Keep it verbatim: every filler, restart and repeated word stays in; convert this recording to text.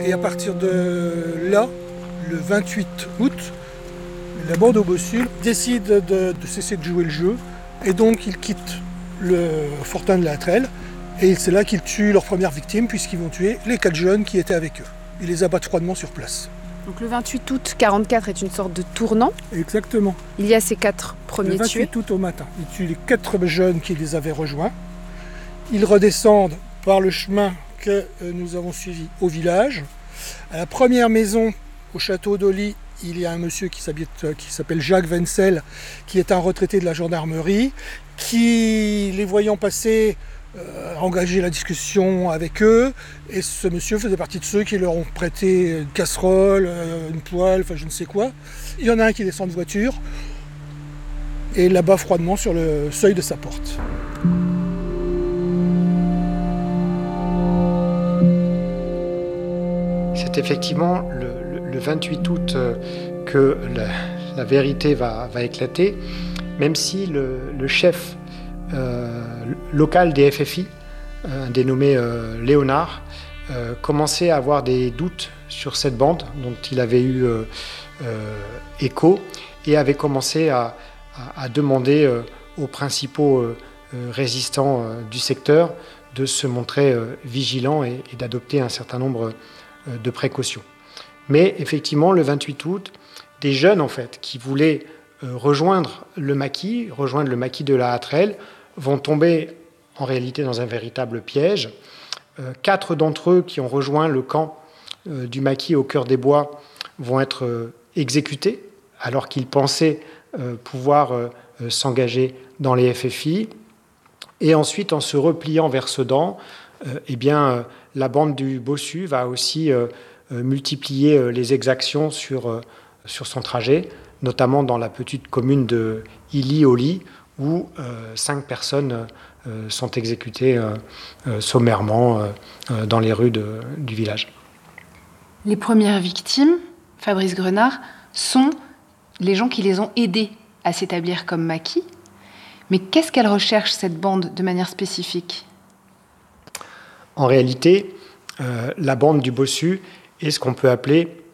Et à partir de là, le vingt-huit août, la bande au bossu décide de, de cesser de jouer le jeu et donc ils quittent le fortin de la Hatterelle et c'est là qu'ils tuent leur première victime puisqu'ils vont tuer les quatre jeunes qui étaient avec eux. Ils les abattent froidement sur place. Donc le vingt-huit août quarante-quatre est une sorte de tournant. Exactement. Il y a ces quatre premiers tués. Le vingt-huit tués. août au matin, ils tuent les quatre jeunes qui les avaient rejoints. Ils redescendent par le chemin que nous avons suivi au village. À la première maison, au château d'Oli, il y a un monsieur qui s'appelle Jacques Wenzel, qui est un retraité de la gendarmerie, qui, les voyant passer, euh, a engagé la discussion avec eux. Et ce monsieur faisait partie de ceux qui leur ont prêté une casserole, euh, une poêle, enfin je ne sais quoi. Il y en a un qui descend de voiture et l'abat froidement sur le seuil de sa porte. C'est effectivement le, le, le vingt-huit août euh, que la, la vérité va, va éclater, même si le, le chef euh, local des F F I, un dénommé euh, Léonard, euh, commençait à avoir des doutes sur cette bande dont il avait eu euh, euh, écho et avait commencé à, à, à demander euh, aux principaux euh, résistants euh, du secteur de se montrer euh, vigilants et, et d'adopter un certain nombre euh, de précautions. Mais effectivement, le vingt-huit août, des jeunes en fait qui voulaient euh, rejoindre le maquis, rejoindre le maquis de la Hatterelle, vont tomber en réalité dans un véritable piège. Euh, quatre d'entre eux qui ont rejoint le camp euh, du maquis au cœur des bois vont être euh, exécutés alors qu'ils pensaient euh, pouvoir euh, s'engager dans les F F I. Et ensuite, en se repliant vers Sedan, euh, eh bien, euh, la bande du bossu va aussi euh, euh, multiplier euh, les exactions sur, euh, sur son trajet, notamment dans la petite commune de Illy-Oli, où euh, cinq personnes euh, sont exécutées euh, euh, sommairement euh, euh, dans les rues de, du village. Les premières victimes, Fabrice Grenard, sont les gens qui les ont aidés à s'établir comme maquis. Mais qu'est-ce qu'elle recherche, cette bande, de manière spécifique ? En réalité, euh, la bande du bossu est ce qu'on peut appeler